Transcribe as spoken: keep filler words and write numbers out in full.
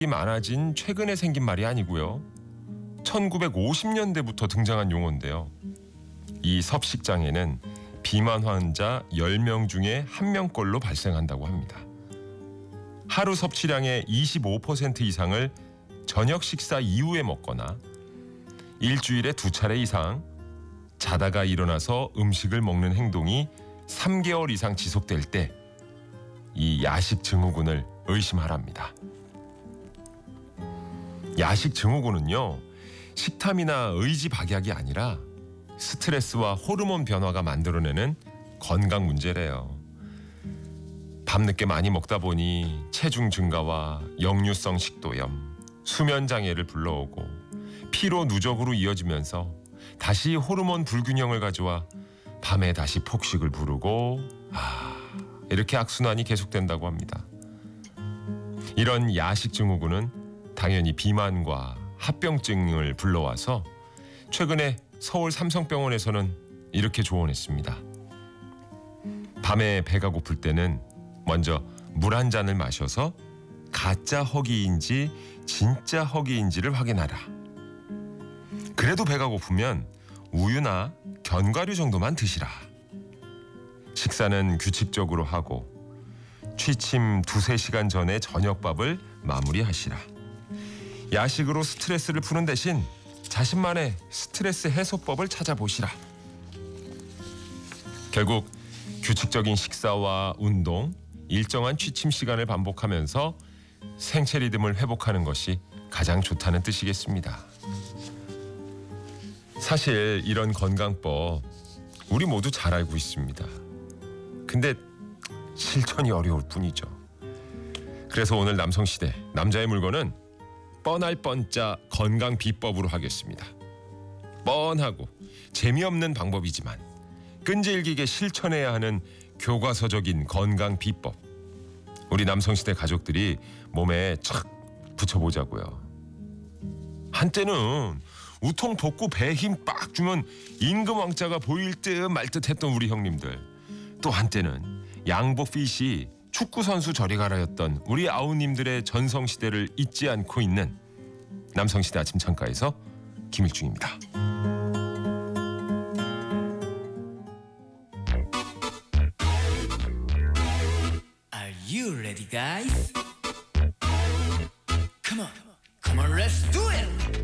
많아진 최근에 생긴 말이 아니고요. 천구백오십 년대부터 등장한 용어인데요. 이 섭식장애는 비만 환자 열 명 중에 한 명꼴로 발생한다고 합니다. 하루 섭취량의 이십오 퍼센트 이상을 저녁 식사 이후에 먹거나 일주일에 두 차례 이상 자다가 일어나서 음식을 먹는 행동이 삼 개월 이상 지속될 때 이 야식 증후군을 의심하랍니다. 야식 증후군은요, 식탐이나 의지 박약이 아니라 스트레스와 호르몬 변화가 만들어내는 건강 문제래요. 밤늦게 많이 먹다 보니 체중 증가와 역류성 식도염, 수면 장애를 불러오고 피로 누적으로 이어지면서 다시 호르몬 불균형을 가져와 밤에 다시 폭식을 부르고 아, 이렇게 악순환이 계속된다고 합니다. 이런 야식 증후군은 당연히 비만과 합병증을 불러와서 최근에 서울 삼성병원에서는 이렇게 조언했습니다. 밤에 배가 고플 때는 먼저 물 한 잔을 마셔서 가짜 허기인지 진짜 허기인지를 확인하라. 그래도 배가 고프면 우유나 견과류 정도만 드시라. 식사는 규칙적으로 하고 취침 두세 시간 전에 저녁밥을 마무리하시라. 야식으로 스트레스를 푸는 대신 자신만의 스트레스 해소법을 찾아보시라. 결국 규칙적인 식사와 운동, 일정한 취침 시간을 반복하면서 생체 리듬을 회복하는 것이 가장 좋다는 뜻이겠습니다. 사실 이런 건강법 우리 모두 잘 알고 있습니다. 근데 실천이 어려울 뿐이죠. 그래서 오늘 남성시대 남자의 물건은 뻔할 뻔짜 건강 비법으로 하겠습니다. 뻔하고 재미없는 방법이지만 끈질기게 실천해야 하는 교과서적인 건강 비법. 우리 남성시대 가족들이 몸에 착 붙여보자고요. 한때는 우통 돋고 배에 힘 빡 주면 임금왕자가 보일 듯 말 듯 했던 우리 형님들. 또 한때는 양복 핏이 축구선수 저리 가라였던 우리 아우님들의 전성시대를 잊지 않고 있는 남성시대 아침 창가에서 김일중입니다. Are you ready, guys?